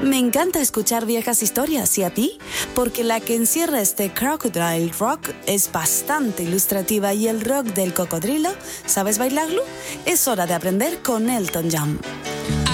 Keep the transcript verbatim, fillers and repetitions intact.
Me encanta escuchar viejas historias, ¿y a ti? Porque la que encierra este Crocodile Rock es bastante ilustrativa y el rock del cocodrilo, ¿sabes bailarlo? Es hora de aprender con Elton John.